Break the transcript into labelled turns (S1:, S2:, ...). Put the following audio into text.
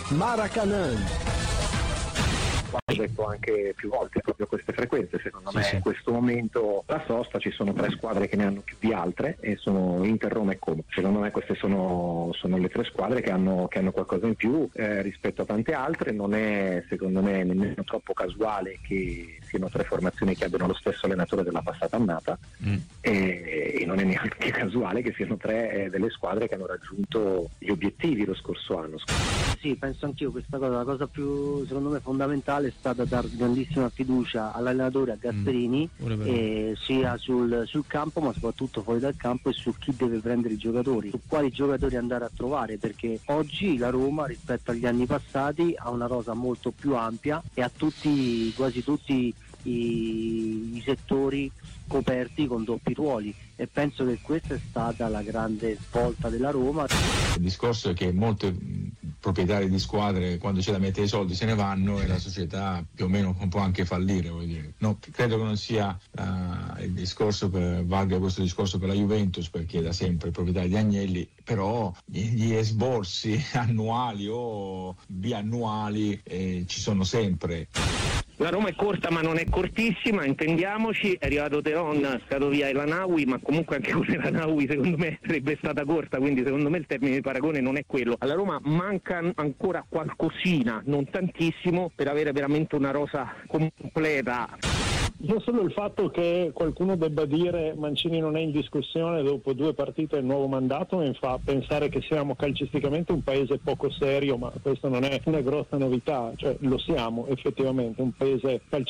S1: Maracanã.
S2: Ho detto anche più volte proprio queste frequenze, secondo me in questo momento la sosta ci sono 3 squadre che ne hanno più di altre e sono Inter, Roma e Como. Secondo me queste sono le 3 squadre che hanno qualcosa in più rispetto a tante altre. Non è secondo me nemmeno troppo casuale che siano 3 formazioni che abbiano lo stesso allenatore della passata annata e non è neanche casuale che siano 3 delle squadre che hanno raggiunto gli obiettivi lo scorso anno.
S3: Sì, penso anch'io questa cosa, la cosa più secondo me fondamentale è stata dar grandissima fiducia all'allenatore, a Gasperini, sia sul campo ma soprattutto fuori dal campo, e su chi deve prendere i giocatori, su quali giocatori andare a trovare, perché oggi la Roma rispetto agli anni passati ha una rosa molto più ampia e ha quasi tutti i settori coperti con doppi ruoli, e penso che questa è stata la grande svolta della Roma.
S4: Il discorso è che molti proprietari di squadre, quando c'è da mettere i soldi, se ne vanno e la società più o meno può anche fallire, vuol dire. No, credo che non sia il discorso valga questo discorso per la Juventus, perché da sempre proprietario di Agnelli, però gli esborsi annuali o biannuali ci sono sempre.
S5: La Roma è corta ma non è cortissima, intendiamoci, è arrivato Teron, è stato via Elanaui, ma comunque anche con Elanaui secondo me sarebbe stata corta, quindi secondo me il termine di paragone non è quello. Alla Roma manca ancora qualcosina, non tantissimo, per avere veramente una rosa completa.
S6: Non solo il fatto che qualcuno debba dire Mancini non è in discussione dopo 2 partite del nuovo mandato mi fa pensare che siamo calcisticamente un paese poco serio, ma questo non è una grossa novità, cioè lo siamo effettivamente, un paese calcisticamente